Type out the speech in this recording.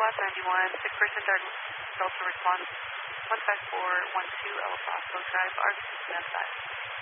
Squad 91, 6-person Delta response 15412 El Paso Drive, RCC on 5.